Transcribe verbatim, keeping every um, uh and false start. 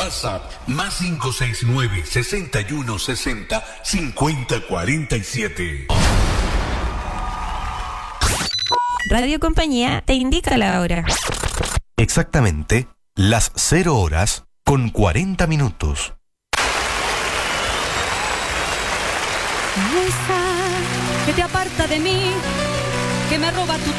WhatsApp más cinco seis nueve, seis uno seis cero, cinco cero cuatro siete. Radio Compañía te indica la hora. Exactamente las cero horas con cuarenta minutos. Esa que te aparta de mí, que me roba tu